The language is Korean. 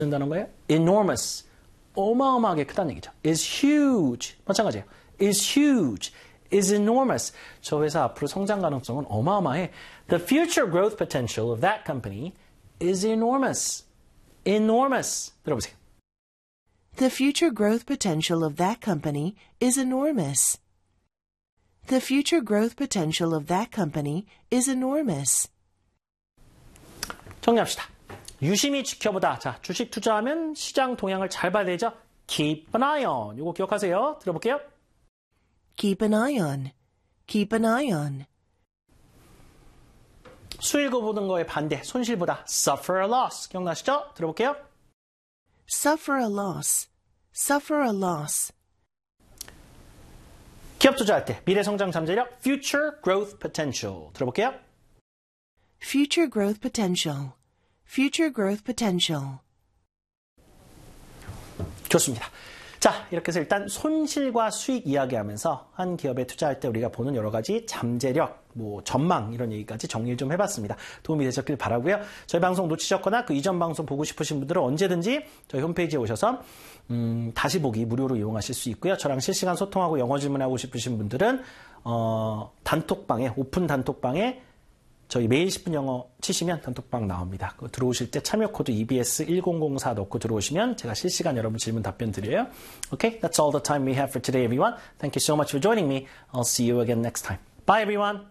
된다는 거예요? enormous. 어마어마하게 크다는 얘기죠. is huge. 마찬가지예요. is huge. is enormous. 저 회사 앞으로 성장 가능성은 어마어마해. The future growth potential of that company is enormous. enormous. 들어보세요. The future growth potential of that company is enormous. The future growth potential of that company is enormous. 정리합시다. 유심히 지켜보다. 자, 주식 투자하면 시장 동향을 잘 봐야 되죠. Keep an eye on. 이거 기억하세요. 들어볼게요. Keep an eye on. Keep an eye on. 수익을 보는 거에 반대, 손실보다 suffer a loss. 기억나시죠? 들어볼게요. Suffer a loss. Suffer a loss. 기업 투자할 때 미래 성장 잠재력 future growth potential. 들어볼게요. Future growth potential. Future growth potential. 좋습니다. 자, 이렇게 해서 일단 손실과 수익 이야기하면서 한 기업에 투자할 때 우리가 보는 여러 가지 잠재력, 전망 이런 얘기까지 정리를 좀 해봤습니다. 도움이 되셨길 바라고요. 저희 방송 놓치셨거나 그 이전 방송 보고 싶으신 분들은 언제든지 저희 홈페이지에 오셔서 다시 보기 무료로 이용하실 수 있고요. 저랑 실시간 소통하고 영어 질문하고 싶으신 분들은 단톡방에 오픈 단톡방에 저희 매일 10분 영어 치시면 단톡방 나옵니다. 들어오실 때 참여 코드 EBS1004 넣고 들어오시면 제가 실시간 여러분 질문 답변 드려요. Okay, that's all the time we have for today, everyone. Thank you so much for joining me. I'll see you again next time. Bye, everyone.